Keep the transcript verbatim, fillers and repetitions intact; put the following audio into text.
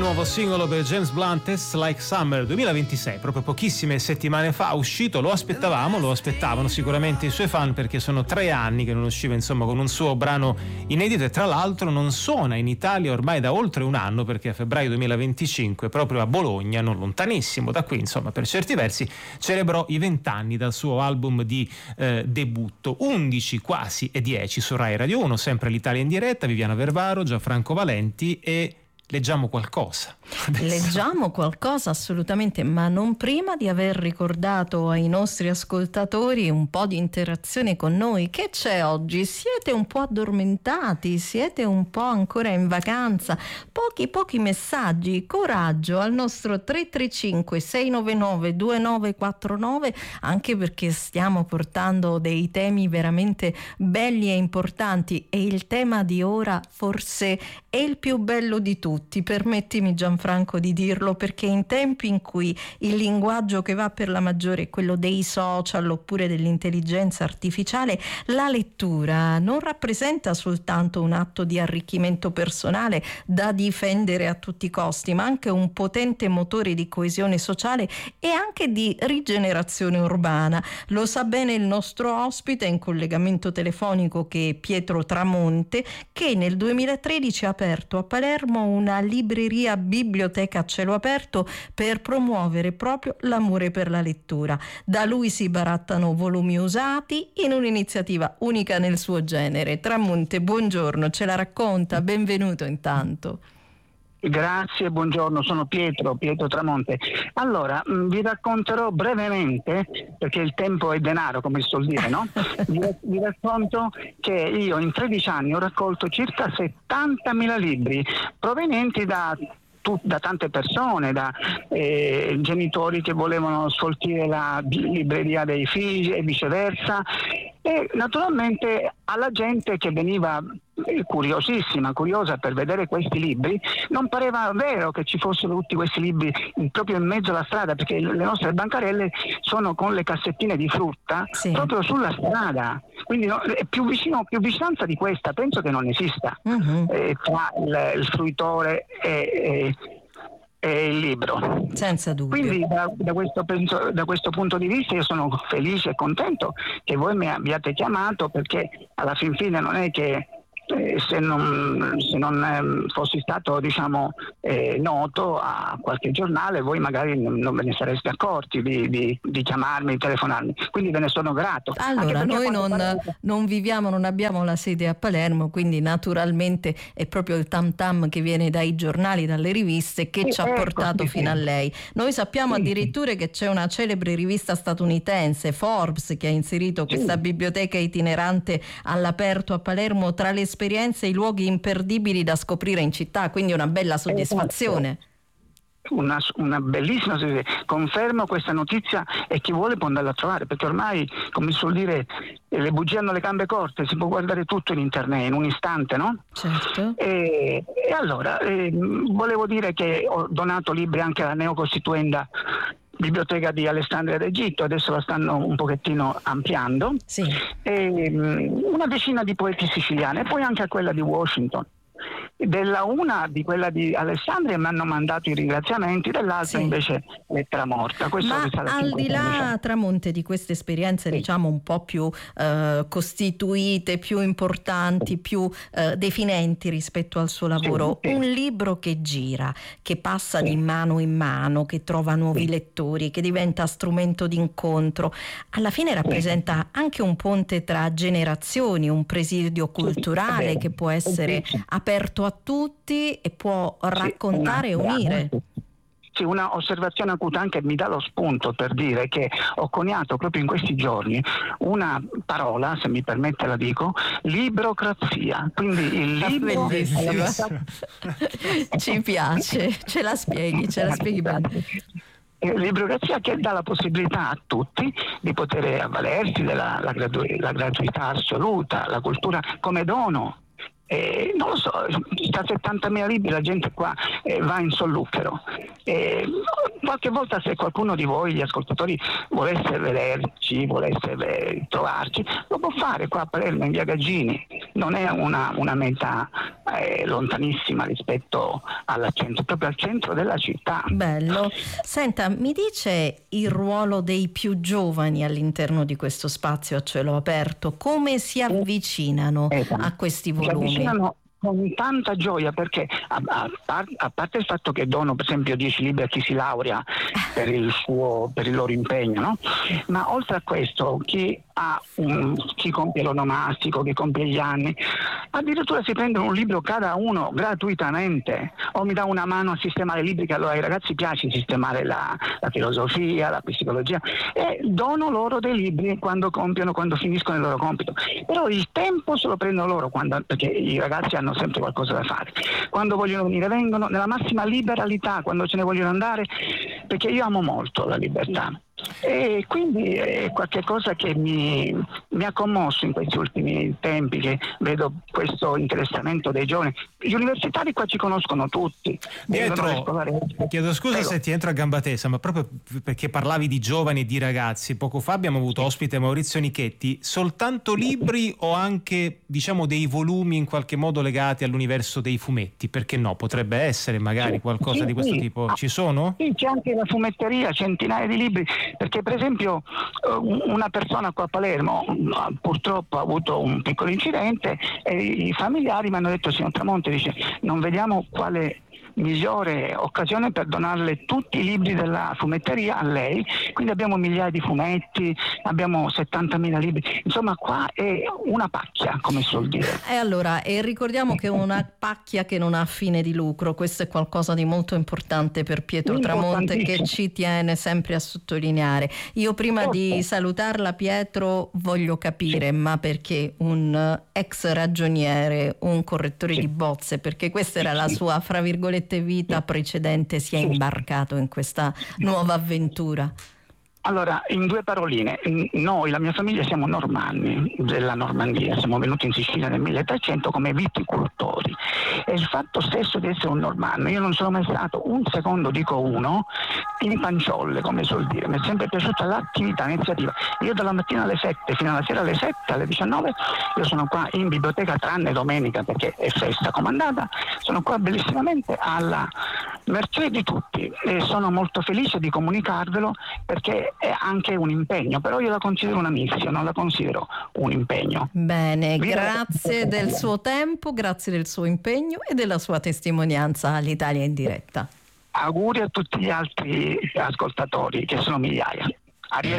nuovo singolo per James Blunt, Tastes Like Summer, duemilaventisei, proprio pochissime settimane fa uscito. Lo aspettavamo, lo aspettavano sicuramente i suoi fan, perché sono tre anni che non usciva insomma con un suo brano inedito, e tra l'altro non suona in Italia ormai da oltre un anno, perché a febbraio duemilaventicinque proprio a Bologna, non lontanissimo da qui insomma per certi versi, celebrò i vent'anni dal suo album di eh, debutto. undici quasi e dieci su Rai Radio uno, sempre l'Italia in diretta, Viviana Vervaro, Gianfranco Valenti, e leggiamo qualcosa. Adesso. Leggiamo qualcosa assolutamente, ma non prima di aver ricordato ai nostri ascoltatori un po' di interazione con noi. Che c'è oggi? Siete un po' addormentati? Siete un po' ancora in vacanza? Pochi pochi messaggi. Coraggio al nostro tre tre cinque sei nove nove due nove quattro nove, anche perché stiamo portando dei temi veramente belli e importanti, e il tema di ora forse è il più bello di tutti. Permettimi, Gianfranco, di dirlo, perché in tempi in cui il linguaggio che va per la maggiore è quello dei social oppure dell'intelligenza artificiale, la lettura non rappresenta soltanto un atto di arricchimento personale da difendere a tutti i costi, ma anche un potente motore di coesione sociale e anche di rigenerazione urbana. Lo sa bene il nostro ospite in collegamento telefonico, che è Pietro Tramonte, che nel duemilatredici ha aperto a Palermo una libreria biblioteca a cielo aperto per promuovere proprio l'amore per la lettura. Da lui si barattano volumi usati in un'iniziativa unica nel suo genere. Tramonte, buongiorno, ce la racconta? Benvenuto intanto. Grazie, buongiorno, sono Pietro, Pietro Tramonte. Allora, vi racconterò brevemente, perché il tempo è denaro, come si suol dire, no? Vi, vi racconto che io in tredici anni ho raccolto circa settantamila libri provenienti da da tante persone, da eh, genitori che volevano sfoltire la libreria dei figli e viceversa, e naturalmente alla gente che veniva curiosissima, curiosa per vedere questi libri. Non pareva vero che ci fossero tutti questi libri in, proprio in mezzo alla strada, perché le nostre bancarelle sono con le cassettine di frutta, sì, proprio sulla strada, quindi no, più vicino, più vicinanza di questa penso che non esista, uh-huh. eh, tra il, il fruitore e, e e il libro. Senza dubbio. Quindi da, da, questo, penso, da questo punto di vista io sono felice e contento che voi mi abbiate chiamato, perché alla fin fine non è che Eh, se non, se non eh, fossi stato diciamo eh, noto a qualche giornale, voi magari non, non ve ne sareste accorti di, di, di chiamarmi, di telefonarmi, quindi ve ne sono grato. Allora, noi non, parete... non viviamo, non abbiamo la sede a Palermo, quindi naturalmente è proprio il tam tam che viene dai giornali, dalle riviste, che sì, ci ha ecco, portato sì, fino sì. a lei. Noi sappiamo sì, addirittura sì. che c'è una celebre rivista statunitense, Forbes, che ha inserito sì. questa biblioteca itinerante all'aperto a Palermo tra le esperienze e i luoghi imperdibili da scoprire in città, quindi una bella soddisfazione. Una, una bellissima soddisfazione. Confermo questa notizia, e chi vuole può andarla a trovare, perché ormai, come si suol dire, le bugie hanno le gambe corte, si può guardare tutto in internet in un istante, no? Certo. E, e allora eh, volevo dire che ho donato libri anche alla neocostituenda biblioteca di Alessandria d'Egitto, adesso la stanno un pochettino ampliando, sì. e, una decina di poeti siciliani, e poi anche a quella di Washington. Della una, di quella di Alessandria, mi hanno mandato i ringraziamenti, dell'altra sì. invece lettera morta. Questo Ma al di là, Tramonte, di queste esperienze sì. diciamo un po' più eh, costituite, più importanti, più eh, definenti rispetto al suo lavoro, sì, sì. un libro che gira, che passa sì. di mano in mano, che trova nuovi sì. lettori, che diventa strumento di incontro, alla fine rappresenta sì. anche un ponte tra generazioni, un presidio culturale sì, che può essere sì. aperto a tutti e può raccontare sì, una, e unire. Sì, una osservazione acuta anche mi dà lo spunto per dire che ho coniato proprio in questi giorni una parola, se mi permette la dico, librocrazia. Quindi il libro bellissima. Ci piace, ce la spieghi, ce la spieghi bene. Librocrazia che dà la possibilità a tutti di poter avvalersi della la gratu- la gratuità assoluta, la cultura come dono. Eh, non lo so, sta settantamila libri, la gente qua eh, va in sollufero. Eh, qualche volta, se qualcuno di voi, gli ascoltatori, volesse vederci, volesse eh, trovarci, lo può fare qua a Palermo, in via Gaggini, non è una, una meta eh, lontanissima rispetto al centro, proprio al centro della città. Bello. Senta, mi dice il ruolo dei più giovani all'interno di questo spazio a cielo aperto, come si avvicinano esatto. a questi Si volumi? avvicinano con tanta gioia, perché a, a, a parte il fatto che dono per esempio dieci libri a chi si laurea per il suo per il loro impegno, no? Ma oltre a questo chi ha un, chi compie l'onomastico, chi compie gli anni, addirittura si prendono un libro cada uno gratuitamente, o mi dà una mano a sistemare i libri, che allora ai ragazzi piace sistemare la, la filosofia, la psicologia, e dono loro dei libri quando compiono, quando finiscono il loro compito. Però il tempo se lo prendono loro, quando, perché i ragazzi hanno sempre qualcosa da fare. Quando vogliono venire vengono nella massima liberalità, quando ce ne vogliono andare, perché io amo molto la libertà. E quindi è qualcosa che mi, mi ha commosso in questi ultimi tempi, che vedo questo interessamento dei giovani. Gli universitari qua ci conoscono tutti. Pietro, chiedo scusa Prego. se ti entro a gamba tesa, ma proprio perché parlavi di giovani e di ragazzi, poco fa abbiamo avuto ospite Maurizio Nichetti. Soltanto libri o anche, diciamo, dei volumi in qualche modo legati all'universo dei fumetti? Perché no? Potrebbe essere magari qualcosa sì, di questo sì. tipo. Ci sono? Sì, c'è anche la fumetteria, centinaia di libri. Perché per esempio una persona qua a Palermo purtroppo ha avuto un piccolo incidente e i familiari mi hanno detto: signor Tramonte, dice, non vediamo quale migliore occasione per donarle tutti i libri della fumetteria a lei, quindi abbiamo migliaia di fumetti, abbiamo settantamila libri, insomma qua è una pacchia, come si suol dire. E allora, e ricordiamo che una pacchia che non ha fine di lucro, questo è qualcosa di molto importante per Pietro Tramonte, che ci tiene sempre a sottolineare. Io prima di salutarla, Pietro, voglio capire, sì. ma perché un ex ragioniere, un correttore sì. di bozze, perché questa era sì. la sua, fra virgolette, vita precedente, si è imbarcato in questa nuova avventura? Allora, in due paroline, noi, la mia famiglia, siamo normanni della Normandia, siamo venuti in Sicilia nel milletrecento come viticoltori, e il fatto stesso di essere un normanno, io non sono mai stato un secondo, dico uno, in panciolle, come suol dire, mi è sempre piaciuta l'attività, l'iniziativa. Io dalla mattina alle sette fino alla sera alle sette, alle diciannove, io sono qua in biblioteca, tranne domenica perché è festa comandata, sono qua bellissimamente alla mercé di tutti e sono molto felice di comunicarvelo, perché è anche un impegno, però io la considero una missione, non la considero un impegno. Bene, grazie del suo tempo, grazie del suo impegno e della sua testimonianza all'Italia in diretta. Auguri a tutti gli altri ascoltatori, che sono migliaia.